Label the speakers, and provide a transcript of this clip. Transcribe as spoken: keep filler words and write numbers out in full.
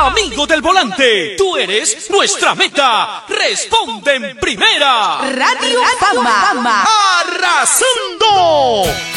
Speaker 1: Amigo del volante, tú eres nuestra meta. Responde en primera.
Speaker 2: Radio Fama.
Speaker 1: ¡Arrasando!